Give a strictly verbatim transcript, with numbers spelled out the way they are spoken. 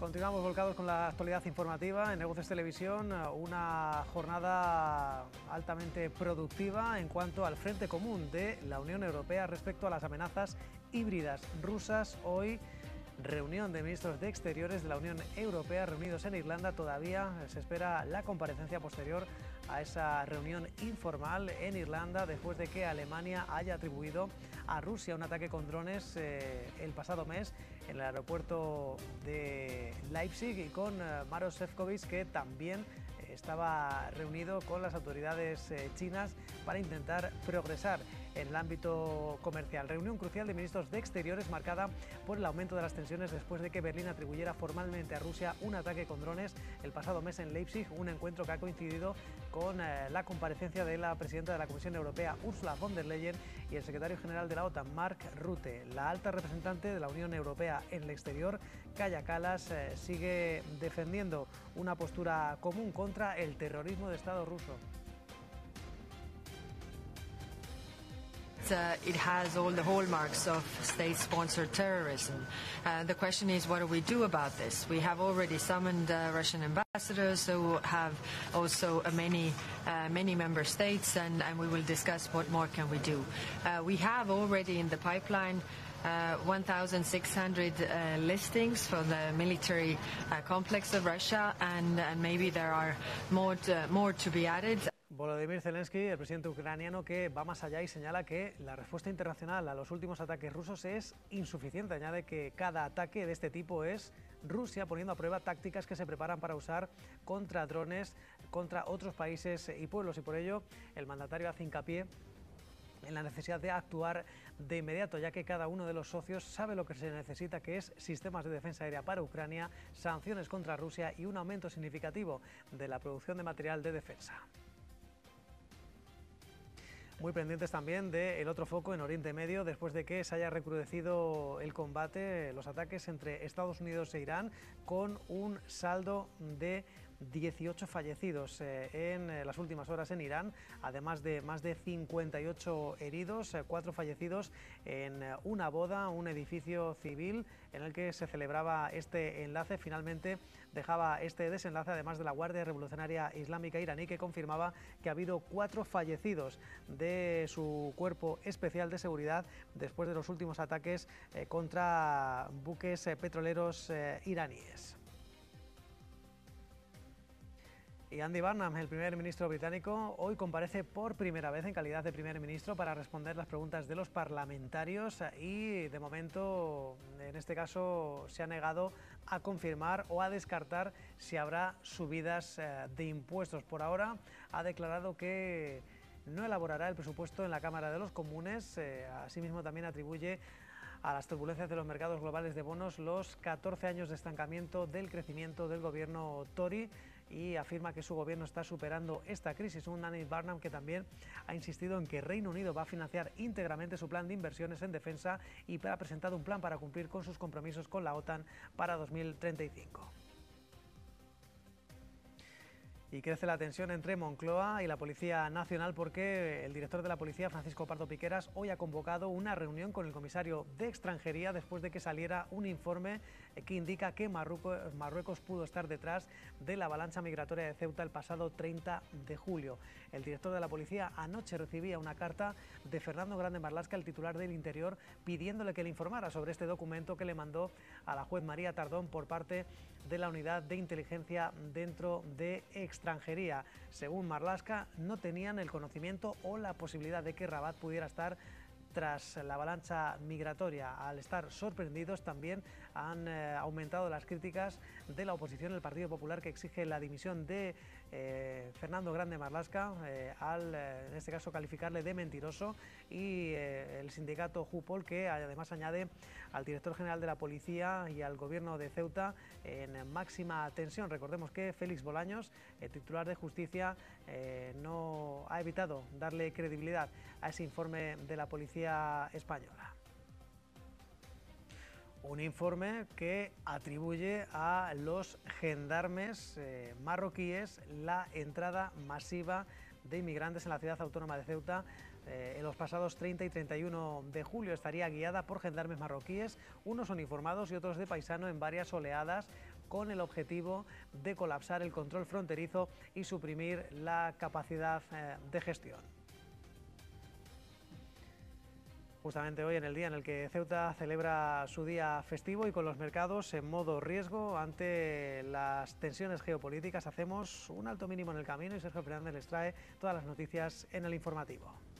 Continuamos volcados con la actualidad informativa en Negocios Televisión, una jornada altamente productiva en cuanto al frente común de la Unión Europea respecto a las amenazas híbridas rusas. Hoy, reunión de ministros de Exteriores de la Unión Europea reunidos en Irlanda. Todavía se espera la comparecencia posterior a esa reunión informal en Irlanda después de que Alemania haya atribuido a Rusia un ataque con drones eh, el pasado mes en el aeropuerto de Leipzig, y con eh, Maros Sefcovic, que también eh, estaba reunido con las autoridades eh, chinas para intentar progresar en el ámbito comercial. Reunión crucial de ministros de Exteriores marcada por el aumento de las tensiones después de que Berlín atribuyera formalmente a Rusia un ataque con drones el pasado mes en Leipzig, un encuentro que ha coincidido con eh, la comparecencia de la presidenta de la Comisión Europea, Ursula von der Leyen, y el secretario general de la OTAN, Mark Rutte. La alta representante de la Unión Europea en el exterior, Kaja Kallas, eh, sigue defendiendo una postura común contra el terrorismo de Estado ruso. Uh, it has all the hallmarks of state-sponsored terrorism. Uh, the question is, what do we do about this? We have already summoned uh, Russian ambassadors who have also uh, many, uh, many member states, and, and we will discuss what more can we do. Uh, we have already in the pipeline Uh, one thousand six hundred uh, listings for the military uh, complex of Russia, and, and maybe there are more to, more to be added. Volodymyr Zelensky, el presidente ucraniano, que va más allá y señala que la respuesta internacional a los últimos ataques rusos es insuficiente. Añade que cada ataque de este tipo es Rusia poniendo a prueba tácticas que se preparan para usar contra drones, contra otros países y pueblos, y por ello el mandatario hace hincapié en la necesidad de actuar de inmediato, ya que cada uno de los socios sabe lo que se necesita, que es sistemas de defensa aérea para Ucrania, sanciones contra Rusia y un aumento significativo de la producción de material de defensa. Muy pendientes también del otro foco en Oriente Medio, después de que se haya recrudecido el combate, los ataques entre Estados Unidos e Irán, con un saldo de dieciocho fallecidos eh, en eh, las últimas horas en Irán, además de más de cincuenta y ocho heridos, eh, cuatro fallecidos en eh, una boda, un edificio civil en el que se celebraba este enlace. Finalmente dejaba este desenlace, además de la Guardia Revolucionaria Islámica iraní, que confirmaba que ha habido cuatro fallecidos de su cuerpo especial de seguridad después de los últimos ataques eh, contra buques eh, petroleros eh, iraníes. Y Andy Burnham, el primer ministro británico, hoy comparece por primera vez en calidad de primer ministro para responder las preguntas de los parlamentarios, y de momento, en este caso, se ha negado a confirmar o a descartar si habrá subidas de impuestos. Por ahora ha declarado que no elaborará el presupuesto en la Cámara de los Comunes. Asimismo, también atribuye a las turbulencias de los mercados globales de bonos los catorce años de estancamiento del crecimiento del gobierno Tory, y afirma que su gobierno está superando esta crisis. Un Andy Burnham que también ha insistido en que Reino Unido va a financiar íntegramente su plan de inversiones en defensa, y ha presentado un plan para cumplir con sus compromisos con la OTAN para dos mil treinta y cinco. Y crece la tensión entre Moncloa y la Policía Nacional, porque el director de la Policía, Francisco Pardo Piqueras, hoy ha convocado una reunión con el comisario de Extranjería después de que saliera un informe que indica que Marruecos, Marruecos pudo estar detrás de la avalancha migratoria de Ceuta el pasado treinta de julio. El director de la Policía anoche recibía una carta de Fernando Grande Marlaska, el titular del Interior, pidiéndole que le informara sobre este documento que le mandó a la juez María Tardón por parte de la Unidad de Inteligencia dentro de Extranjería. Extranjería. Según Marlaska, no tenían el conocimiento o la posibilidad de que Rabat pudiera estar tras la avalancha migratoria. Al estar sorprendidos, también han eh, aumentado las críticas de la oposición, el Partido Popular, que exige la dimisión de eh, Fernando Grande Marlaska, eh, al, eh, en este caso, calificarle de mentiroso, y eh, el sindicato Jupol, que además añade al director general de la Policía y al gobierno de Ceuta en máxima tensión. Recordemos que Félix Bolaños, el titular de Justicia, eh, no ha evitado darle credibilidad a ese informe de la Policía española. Un informe que atribuye a los gendarmes eh, marroquíes la entrada masiva de inmigrantes en la ciudad autónoma de Ceuta eh, en los pasados treinta y treinta y uno de julio. Estaría guiada por gendarmes marroquíes, unos uniformados y otros de paisano, en varias oleadas con el objetivo de colapsar el control fronterizo y suprimir la capacidad eh, de gestión. Justamente hoy, en el día en el que Ceuta celebra su día festivo y con los mercados en modo riesgo ante las tensiones geopolíticas, hacemos un alto mínimo en el camino y Sergio Fernández les trae todas las noticias en el informativo.